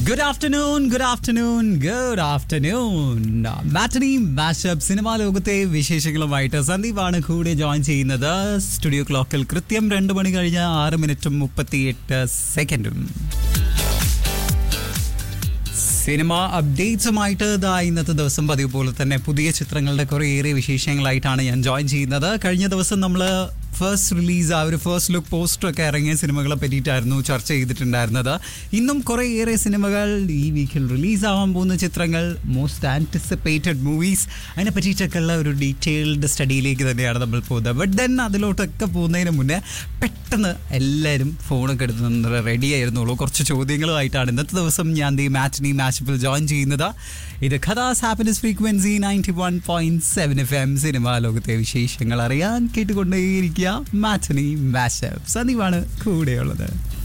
Good afternoon. Matinee mashup cinema ലോകത്തെ വിശേഷങ്ങളുമായിട്ട് സന്ദീപാണ് കൂടെ join ചെയ്യുന്നത്. സ്റ്റുഡിയോ ക്ലോക്കിൽ കൃത്യം 2 മണി കഴിഞ്ഞ 6 മിനിറ്റും 38 സെക്കൻഡും. സിനിമ അപ്ഡേറ്റ്സുമായിട്ട് ഇന്നത്തെ ദിവസം പതിവ് പോലെ തന്നെ പുതിയ ചിത്രങ്ങളുടെ കുറേയേറെ വിശേഷങ്ങളായിട്ടാണ് ഞാൻ ജോയിൻ ചെയ്യുന്നത്. കഴിഞ്ഞ ദിവസം നമ്മൾ ഫസ്റ്റ് റിലീസ് ഫസ്റ്റ് ലുക്ക് പോസ്റ്ററൊക്കെ ഇറങ്ങിയ സിനിമകളെ പറ്റിയിട്ടായിരുന്നു ചർച്ച ചെയ്തിട്ടുണ്ടായിരുന്നത്. ഇന്നും കുറേയേറെ സിനിമകൾ ഈ വീക്കിൽ റിലീസാവാൻ പോകുന്ന ചിത്രങ്ങൾ, മോസ്റ്റ് ആൻറ്റിസിപ്പേറ്റഡ് മൂവീസ്, അതിനെ പറ്റിയിട്ടൊക്കെയുള്ള ഒരു ഡീറ്റെയിൽഡ് സ്റ്റഡിയിലേക്ക് തന്നെയാണ് നമ്മൾ പോകുന്നത്. ബട്ട് ദെൻ അതിലോട്ടൊക്കെ പോകുന്നതിന് മുന്നേ പെട്ടെന്ന് എല്ലാവരും ഫോണൊക്കെ എടുത്ത് റെഡി ആയിരുന്നുള്ളൂ. കുറച്ച് ചോദ്യങ്ങളുമായിട്ടാണ് ഇന്നത്തെ ദിവസം ഞാൻ മാറ്റിനി മാഷപ്പിൽ ജോയിൻ ചെയ്യുന്നത്. ഇത് ഖദാസ് ഹാപ്പിനെസ് ഫ്രീക്വൻസി 91.7 FM. സിനിമാ ലോകത്തെ വിശേഷങ്ങൾ അറിയാൻ കേട്ടുകൊണ്ടേയിരിക്കുക. മാറ്റിനി മാഷപ്പ്. സന്ദീപാണ് കൂടെയുള്ളത്.